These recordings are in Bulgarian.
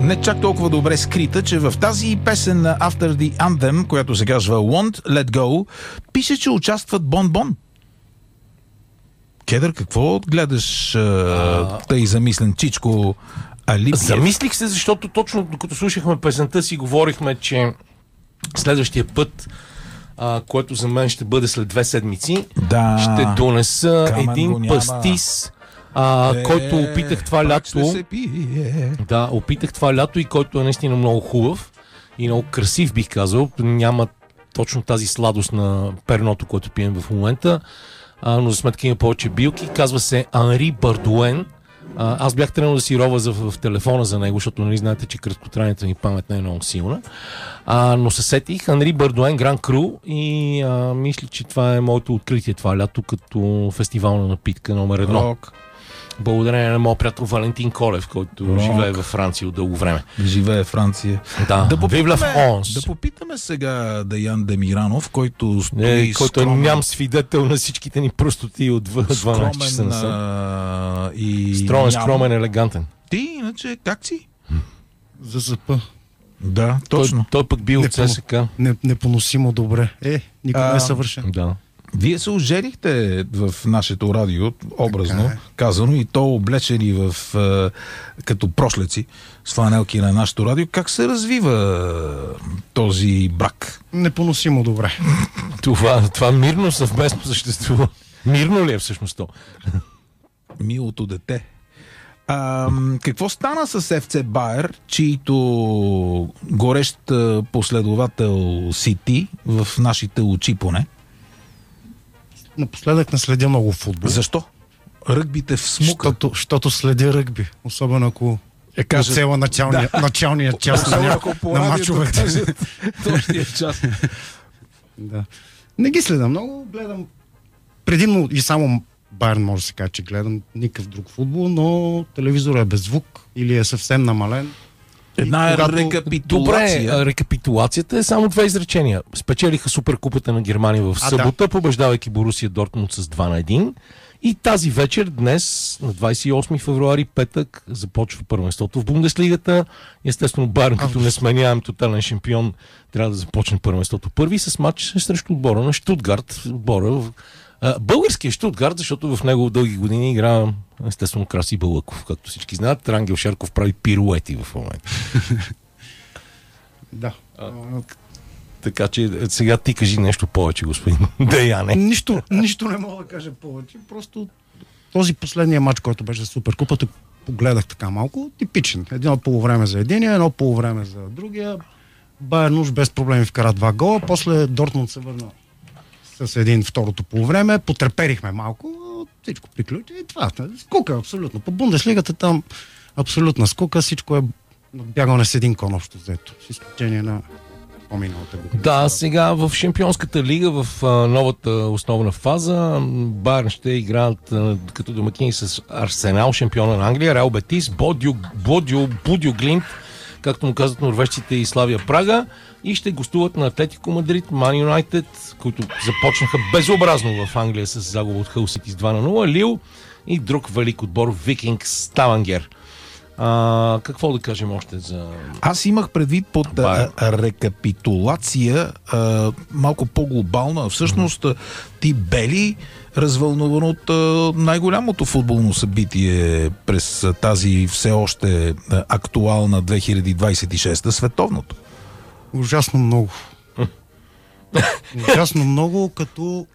не чак толкова добре скрита, че в тази песен на After the Anthem, която се казва Want Let Go, пише, че участват Бон-Бон. Кедър, какво гледаш тъй замислен чичко Алипиев? Замислих се, защото точно докато слушахме песента си, говорихме, че следващия път, който за мен ще бъде след 2 седмици, ще донеса един пастис, който опитах това лято. Да, опитах това лято и който е наистина много хубав и много красив, бих казал. Няма точно тази сладост на перното, което пием в момента, но за сметка има повече билки. Казва се Анри Бардуен. Аз бях тръгнал да си рова в телефона за него, защото нали знаете, че краткотрайната ми памет не е много силна. Но се сетих Анри Бардуен Гран Кру и мисля, че това е моето откритие това лято като фестивална напитка номер 1. Рок. Благодарение на моят приятел Валентин Колев, който живее във Франция от дълго време. Живее в Франция. Да попитаме сега Даян Демиранов, който стои който е ням свидетел на всичките ни простоти от 12 часа насам. Скромен, елегантен. Ти, иначе, как си? ЗЗП. Да, точно. Той пък бил от ССК. Непоносимо добре. Никога не е съвършен. Да. Вие се оженихте в нашето радио, образно казано, и то облечени в като прошлеци с фланелки на нашето радио. Как се развива този брак? Непоносимо добре. Това мирно съвместно съществува. Мирно ли е всъщност то? Милото дете. Какво стана с ФЦ Байер, чието горещ последовател си ти в нашите очи поне? Напоследък не следя много футбол. Защо? Ръгбите в смука. Защото следя ръгби. Особено ако цела началния час на мачовете. Точния час. Да. Не ги следа много. Гледам предимно и само Байерн, може да се каже, че гледам никакъв друг футбол, но телевизорът е без звук или е съвсем намален. Една рекапитулация. Добре, рекапитулацията е само 2 изречения. Спечелиха Суперкупата на Германия в събота, побеждавайки Борусия Дортмунд с 2-1. И тази вечер, днес, на 28 февруари, петък, започва първенството в Бундеслигата. Естествено, Байерн, като несменяем тотален шампион, трябва да започне първенството първи с матч срещу отбора на Щутгарт. Българския Щутгарт, защото в него дълги години игра естествено Краси Балъков, както всички знаят. Рангел Шарков прави пируети в момента. Да. Така че сега ти кажи нещо повече, господин Деяне. Нищо не мога да кажа повече. Просто този последния матч, който беше за Суперкупата, погледах така малко, типичен. Едно полувреме за единия, едно полувреме за другия. Байерн уж без проблеми вкара 2 гола, после Дортмунд се върна с един второто полувреме, потреперихме малко, всичко приключи и това. Скука, абсолютно. По Бундеслигата там абсолютна скука, всичко е бягане с един кон общо взето, с изключение на по-миналата година. Да, сега в Шампионската лига, в новата основна фаза, Байерн ще играят като домакини с Арсенал, шампиона на Англия, Реал Бетис, Бодю Глинт, както му казват норвежците, и Славия Прага, и ще гостуват на Атлетико Мадрид, Ман Юнайтед, които започнаха безобразно в Англия с загуба от Хъл Сити с 2-0, Лил и друг велик отбор Викингс Ставангер. Какво да кажем още за... Аз имах предвид под рекапитулация малко по-глобална. Всъщност ти бели развълнуван от най-голямото футболно събитие през тази все още актуална 2026 световното. Ужасно много. Ужасно много, като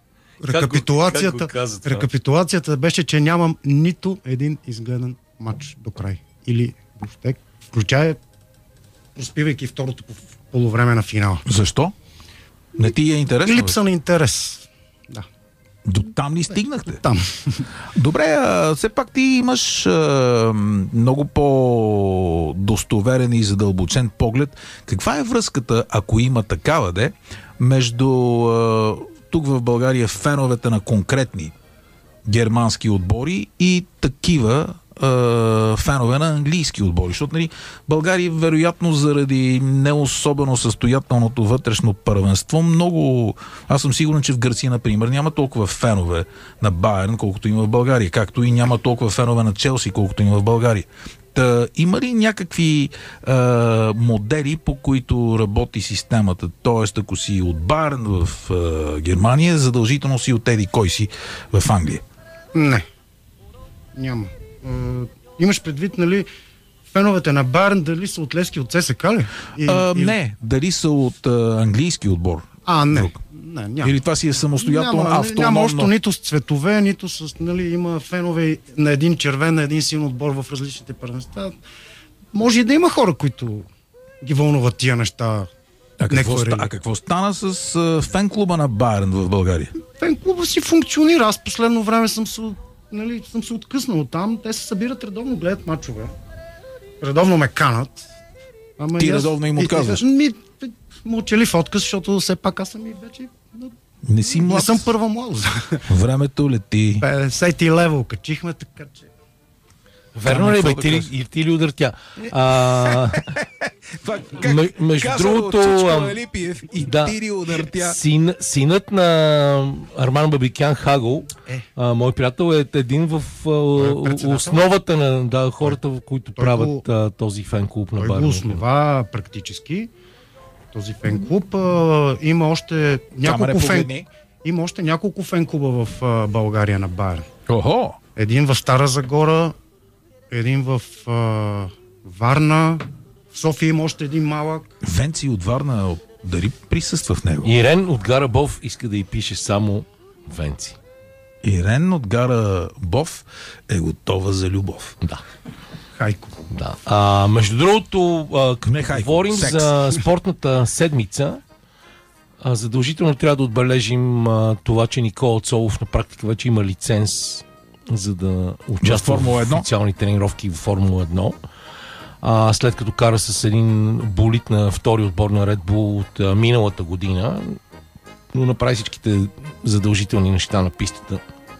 рекапитулацията беше, че нямам нито един изгледан матч до край. Или въобще, включая проспивайки второто полувреме на финала. Защо? Не ти е интересно? Липса на интерес. Да. До там ли стигнахте? Там. Добре, все пак ти имаш много по-достоверен и задълбочен поглед. Каква е връзката, ако има такава, между тук в България феновете на конкретни германски отбори и такива фенове на английски отбори? Защото България, вероятно, заради не особено състоятелното вътрешно първенство, аз съм сигурен, че в Гърция, например, няма толкова фенове на Байерн, колкото има в България, както и няма толкова фенове на Челси, колкото има в България. Има ли някакви модели, по които работи системата? Тоест, ако си от Байерн в Германия, задължително си от еди кой си в Англия? Не. Няма. Имаш предвид, нали, феновете на Байерн дали са от Левски, от ЦСКА ли? Не, дали са от английски отбор. Не. Не, няма. Или това си е самостоятелно, автономно? Няма още нито с цветове, нито с... Нали, има фенове на един червен, на един син отбор в различните първенства. Може и да има хора, които ги вълнуват тия неща. Какво стана с фен-клуба на Байерн в България? Фен-клуба си функционира. Аз последно време съм се откъснал там. Те се събират редовно, гледат мачове. Редовно ме канат. Ти редовно им отказваш? Мълчалив отказ, защото все пак аз съм и вече... Не си млад. Не съм първа младост. Времето лети. 50 лева качихме, така че... Верно ли, ти ли удъртя? Между другото... Синът на Арман Бабикян Хагъл, мой приятел, е един в основата на хората, които правят този фен-клуб на Байерн. Той го основа практически. Този фен-клуб. Има още няколко фен-клуба в България на Байерн. Един в Стара Загора, един в Варна, в София има още един малък. Венци от Варна дали присъства в него? Ирен от Гара Бов иска да й пише само Венци. Ирен от Гара Бов е готова за любов. Да. Хайко. Да. Между другото, като говорим за спортната седмица, задължително трябва да отбележим това, че Никола Цолов на практика вече има лиценз за да участва в официални тренировки в Формула 1. След като кара с един болид на втори отбор на Red Bull от миналата година, но направи всичките задължителни неща на пистата.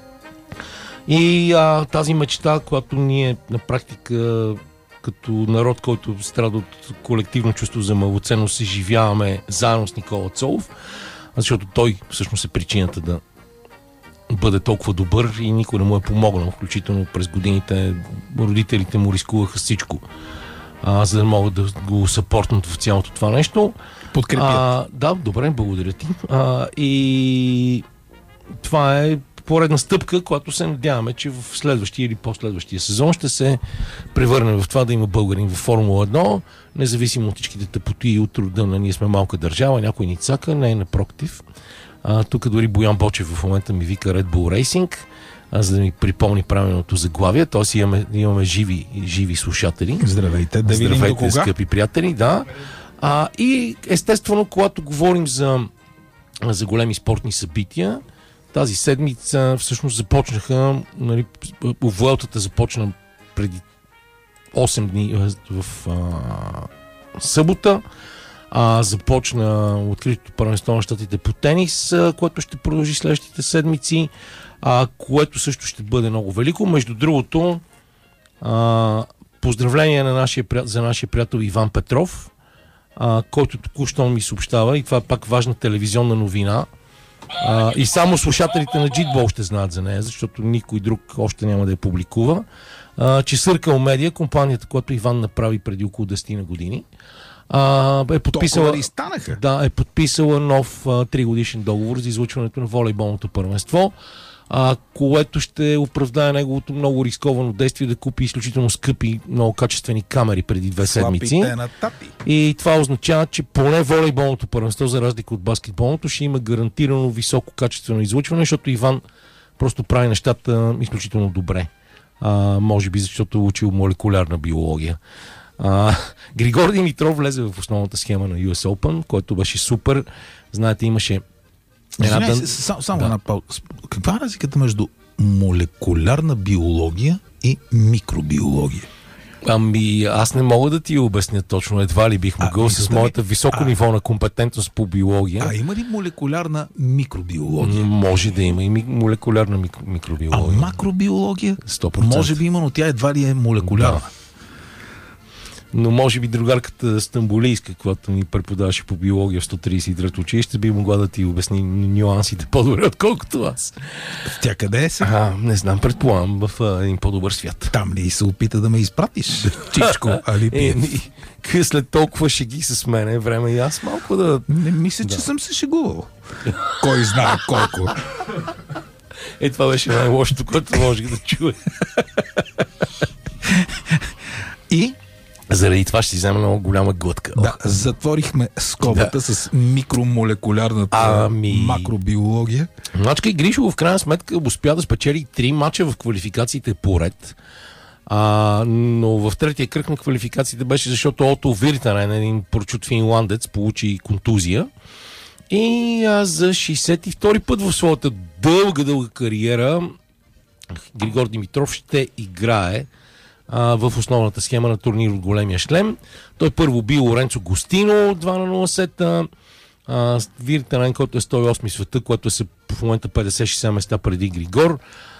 И тази мечта, която ние на практика като народ, който страда от колективно чувство за малоценност, се живяваме заедно с Никола Цолов, защото той всъщност е причината да бъде толкова добър и никой не му е помогнал, включително през годините родителите му рискуваха всичко, за да могат да го съпортнат в цялото това нещо. Подкрепят. Да, добре, благодаря ти. И това е поредна стъпка, която се надяваме, че в следващия или последващия сезон ще се превърне в това да има българин в Формула 1, независимо от всичките тъпоти и от труда на ние сме малка държава, някой ни цака, не е напротив. Тук дори Боян Бочев в момента ми вика Red Bull Racing, за да ми припомни правилното заглавие, т.е. имаме живи слушатели. Здравейте, да видим до кога. Скъпи приятели, да. И естествено, когато говорим за големи спортни събития, тази седмица всъщност започнаха, нали, Vueltата започна преди 8 дни в събота. Започна откритото първенство на щатите по тенис, което ще продължи следващите седмици, което също ще бъде много велико. Между другото, поздравления за нашия приятел Иван Петров, който току-що ми съобщава, и това е пак важна телевизионна новина, и само слушателите на Джитбол ще знаят за нея, защото никой друг още няма да я публикува, че Circle Media, компанията, която Иван направи преди около 10 години, е подписала нов 3-годишен договор за излъчването на волейболното първенство, което ще оправдае неговото много рисковано действие да купи изключително скъпи, много качествени камери преди 2 седмици. И това означава, че поне волейболното първенство, за разлика от баскетболното, ще има гарантирано високо качествено излъчване, защото Иван просто прави нещата изключително добре. Може би защото е учил молекулярна биология. Григор Димитров влезе в основната схема на US Open, който беше супер. Знаете, имаше една пауза. Каква е разликата между молекулярна биология и микробиология? Аз не мога да ти обясня точно, едва ли бих могъл с моята високо ниво на компетентност по биология. Има ли молекулярна микробиология? Може да има и молекулярна микробиология. Макробиология? 100%. Може би има, но тя едва ли е молекулярна. Но може би другарката Стамбулийска, която ни преподаваше по биология в 133 училище, би могла да ти обясни нюансите по-добре, отколкото аз. Тя къде е сега? Не знам, предполагам, в един по-добър свят. Там ли се опита да ме изпратиш? Чичко, Алипиев. След толкова шеги с мене, време и аз малко да... Не мисля, че съм се шегувал. Кой знае колко. Това беше най-лошото, което можех да чуя. И? Заради това ще си взема много голяма глътка. Да, затворихме скобата с микромолекулярната макробиология. Мачка и Гришо в крайна сметка успя да спечели 3 мача в квалификациите поред. Но в третия кръг на квалификациите беше, защото Ото Виртанен, един прочут финландец, получи контузия. И за 62-и път в своята дълга кариера Григор Димитров ще играе в основната схема на турнир от големия шлем. Той първо бил Лоренцо Гостино 2-0 сета. Виртанен, който е 108 света, което е в момента 56 места преди Григор.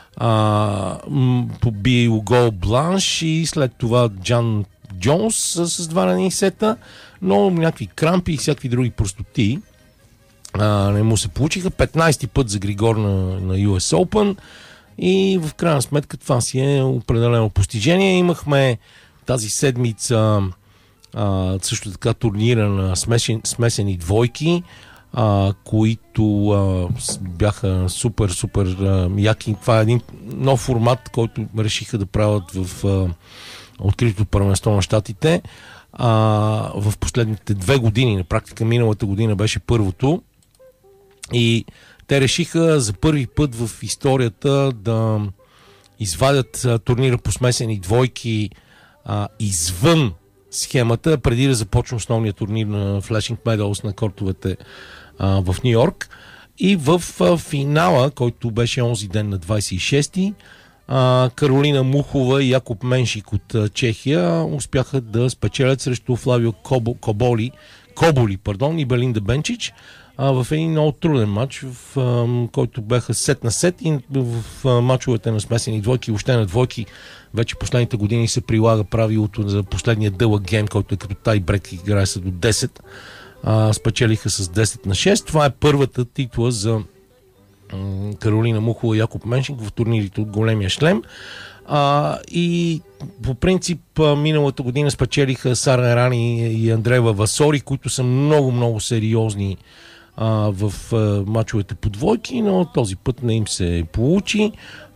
Побил Гол Бланш и след това Джан Джонс с 2 сета, но някакви крампи и всякакви други простоти не му се получиха. 15-ти път за Григор на US Open и в крайна сметка това си е определено постижение. Имахме тази седмица също така турнира на смесени двойки, които бяха супер яки. Това е един нов формат, който решиха да правят в откритото първенство на щатите в последните 2 години. На практика миналата година беше първото и те решиха за първи път в историята да извадят турнира по смесени двойки извън схемата, преди да започне основния турнир на Flashing Meadows на кортовете в Ню Йорк. И в финала, който беше онзи ден на 26-ти, Каролина Мухова и Якоб Меншик от Чехия успяха да спечелят срещу Флавио Коболи и Белинда Бенчич в един много труден матч, в който бяха сет на сет, и в матчовете на смесени двойки, въобще на двойки, вече последните години се прилага правилото за последния дълъг гейм, който е като тайбрек, играе се до 10. Спечелиха с 10 на 6. Това е първата титла за Каролина Мухова и Якоб Меншик в турнирите от големия шлем. И по принцип миналата година спечелиха Сара Ерани и Андреева Васори, които са много сериозни в мачовете по двойки, но този път не им се получи.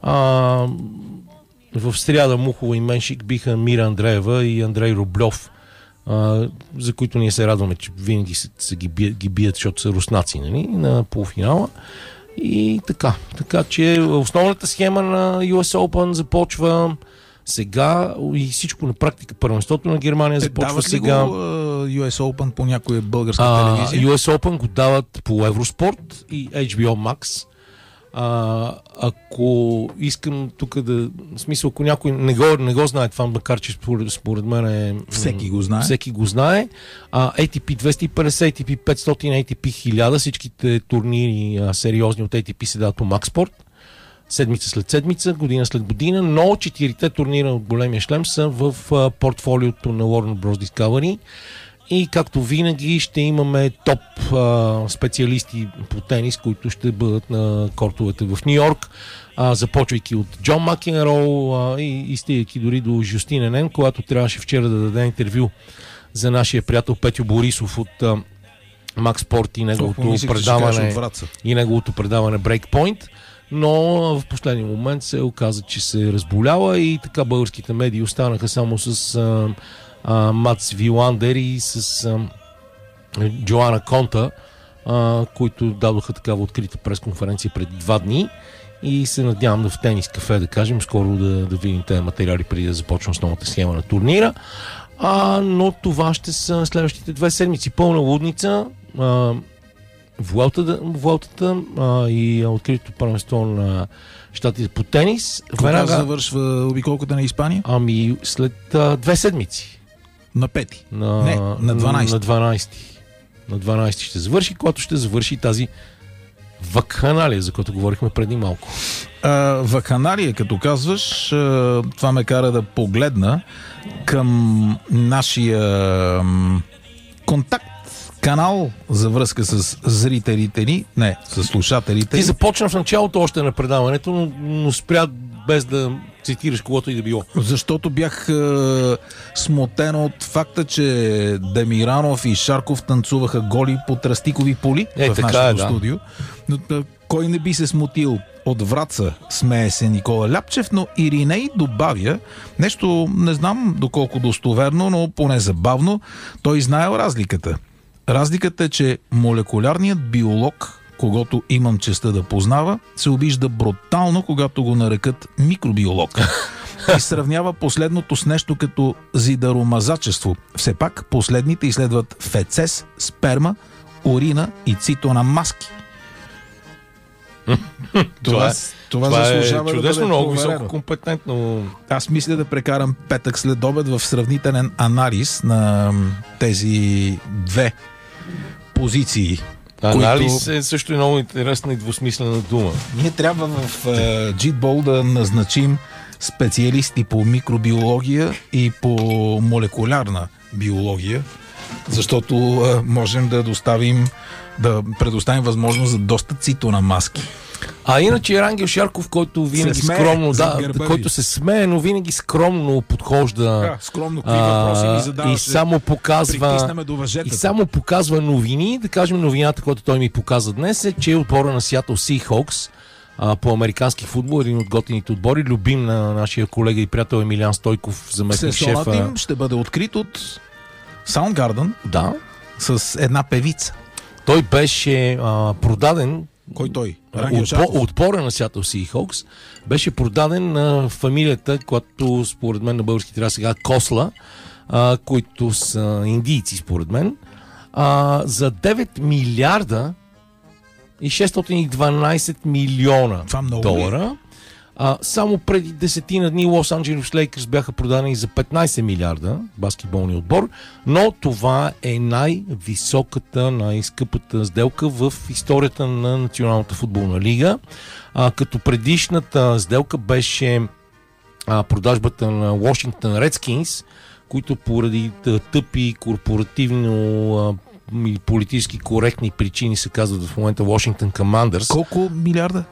В сряда Мухова и Меншик биха Мира Андреева и Андрей Рублев, за които ние се радваме, че винаги се ги бият, защото са руснаци, нали, на полуфинала. И така че основната схема на US Open започва сега и всичко на практика. Първенството на Германия започва сега. Дават ли го US Open по някоя българска телевизия? US Open го дават по Евроспорт и HBO Max. Ако искам тук да... В смисъл, ако някой не го знае това, макар че според мен всеки го знае. ATP 250, ATP 500, ATP 1000, всичките турнири сериозни от ATP се дават по MaxSport. Седмица след седмица, година след година, но 4-те турнира от големия шлем са в портфолиото на Warner Bros. Discovery. И както винаги ще имаме топ специалисти по тенис, които ще бъдат на кортовете в Ню Йорк, започвайки от Джон Макенроу и стигайки дори до Жустин Енен, когато трябваше вчера да даде интервю за нашия приятел Петю Борисов от Макс Спорт и неговото предаване Breakpoint. Но в последния момент се оказа, че се разболява и така българските медии останаха само с Мац Виландер и с Джоана Конта, които дадоха такава открита пресконференция преди 2 дни и се надявам в Тенис кафе, да кажем, скоро да видим тези материали преди да започне основната схема на турнира. Но това ще са следващите 2 седмици. Пълна лудница. Vuelta и откритото първенство на щатите по тенис. Кога завършва обиколката на Испания? След 2 седмици. На 5? На 12. На 12 ще завърши, когато ще завърши тази вакханалия, за който говорихме преди малко. Вакханалия, като казваш, това ме кара да погледна към нашия контакт, канал за връзка с зрителите ни, не, с слушателите. Ти започна в началото още на предаването, но спря без да цитираш когото и да било. Защото бях смутен от факта, че Демиранов и Шарков танцуваха голи по тръстикови поли в нашото студио. Но, кой не би се смутил? От Враца смее се Никола Ляпчев, но Ириней добавя нещо, не знам доколко достоверно, но поне забавно. Той знаел разликата. Разликата е, че молекулярният биолог, когото имам честта да познава, се обижда брутално, когато го нарекат микробиолог. И сравнява последното с нещо като зидаромазачество. Все пак последните изследват фецес, сперма, урина и цитонамаски. Това заслужава е чудесно, да много високо компетентно. Аз мисля да прекарам петък след обед в сравнителен анализ на тези две позиции. Анализ е също много интересна и двусмислена дума. Ние трябва в JITBOL да назначим специалисти по микробиология и по молекулярна биология, защото можем да предоставим възможност за доста цитонамаски. А иначе Рангел Шарков, който винаги скромно, който се смее, но винаги скромно подхожда, скромно въпроси ми задаваше, и само показва новини. Да кажем, новината, която той ми показа днес е, че отбора на Seattle Seahawks по американски футбол, един от готините отбори, любим на нашия колега и приятел Емилиан Стойков, заместник шефа. Сезонът им ще бъде открит от Soundgarden, с една певица. Той беше продаден. Кой той? Отбора на Seattle Seahawks беше продаден на фамилията, която според мен на български трябва сега Косла, които са индийци според мен, за 9 милиарда и 612 милиона долара. Само преди 10 дни Лос Анджелес Лейкърс бяха продадени за 15 милиарда, баскетболния отбор, но това е най-високата, най-скъпата сделка в историята на Националната футболна лига. Като предишната сделка беше продажбата на Washington Redskins, които поради тъпи корпоративно и политически коректни причини се казват в момента Washington Commanders. Колко милиарда?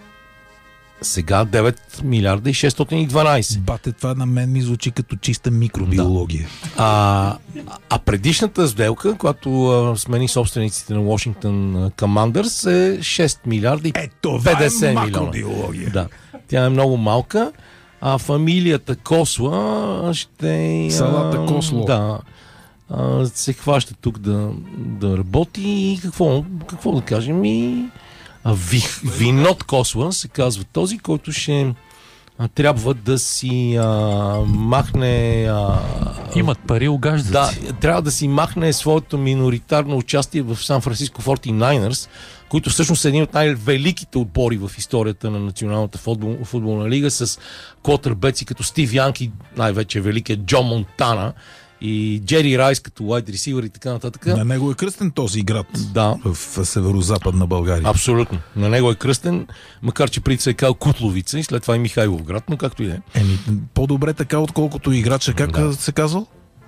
Сега 9 милиарда и 612. Бате, това на мен ми звучи като чиста микробиология. Да. А предишната сделка, която смени собствениците на Washington Commanders, е 6 милиарда и 50 милиона. Да. Тя е много малка. А фамилията Косла ще... Салата Косло. Да. Се хваща тук да работи и какво да кажем и... Винот Косла се казва този, който ще трябва да си махне... Имат пари, угаждат. Да, трябва да си махне своето миноритарно участие в Сан Франциско 49ers, които всъщност са един от най-великите отбори в историята на Националната футболна лига, с квотербеци като Стив Янки, най-вече великият Джо Монтана, и Джери Райс като wide receiver и така нататък. На него е кръстен този град в северо-западна България. Абсолютно. На него е кръстен, макар че преди се е казал Кутловица и след това и Михайлов град, но както и да е. По-добре така, отколкото играча. Как се казал?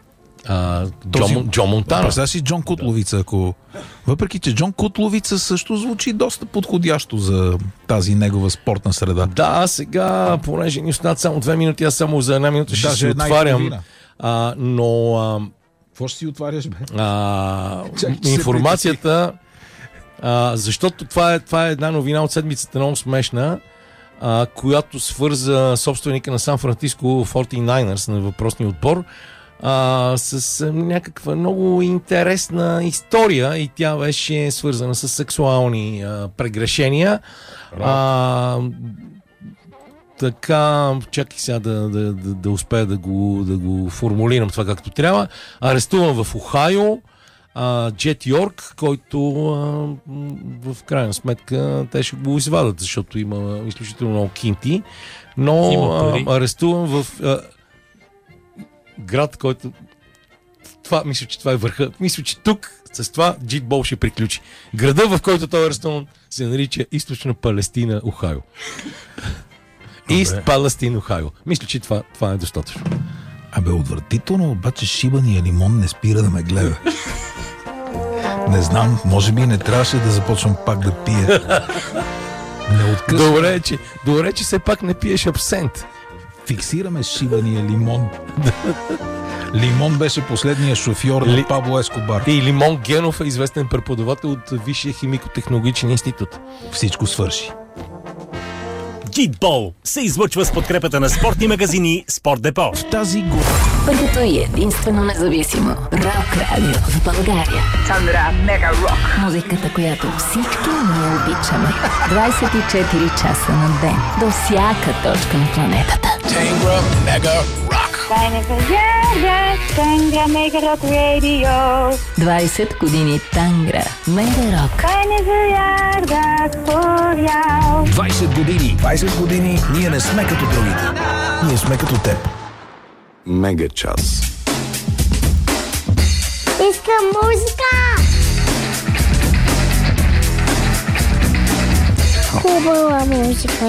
Джо Монтана. Представя си Джон Кутловица, ако... Въпреки че Джон Кутловица също звучи доста подходящо за тази негова спортна среда. Да, сега, понеже ни останат само 2 минути, аз само за 1 минута ще се отварям. Но... Какво ще си отваряш, бе? Информацията... защото това е една новина от седмицата, много смешна, която свърза собственика на Сан Франциско 49ers на въпросния отбор с някаква много интересна история и тя беше свързана с сексуални прегрешения. Така, чакай сега да успея да го формулирам това както трябва. Арестуван в Охайо Джет Йорк, който в крайна сметка те ще го извадат, защото има изключително много кинти, но арестуван в град, който че това е върха. Мисля, че тук с това Джитбол ще приключи. Града, в който този ресторант се нарича Източна Палестина, Охайо. Ист Палестин, Охайо. Мисля, че това е достатъчно. Абе, отвратително, обаче шибания лимон не спира да ме гледа. Не знам, може би не трябваше да започвам пак да пия. Не откъсвам. Добре, че все пак не пиеш абсент. Фиксираме шибания лимон. Лимон беше последния шофьор на Пабло Ескобар. И Лимон Генов е известен преподавател от Висшия химико-технологичен институт. Всичко свърши. Джитбол се излъчва с подкрепата на спортни магазини Спорт Депо. В тази гора. Първото и единствено независимо рок радио в България. Сандра Мега Рок. Музиката, която всички ние обичаме. 24 часа на ден. До всяка точка на планетата. Тангра Мега Рок. Тангра Мега Рок Радио. 20 години Тангра Мега Рок. 20 години. 20 години ние не сме като другите. Ние сме като теб. Мега час. Искам музика! Хубава музика